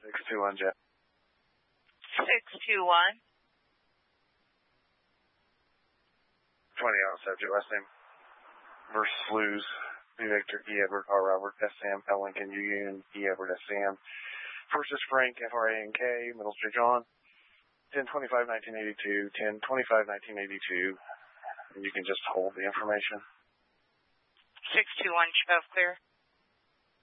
621 Jeff. 621. 20 on subject, last name versus Luz, B. Victor, E. Edward, R. Robert, S. Sam, L. Lincoln, U. Union, E. Edward, S. Sam. First is Frank, F-R-A-N-K, Middle Street John, 10/25/1982, 10/25/1982, and you can just hold the information. 621 Jeff, clear.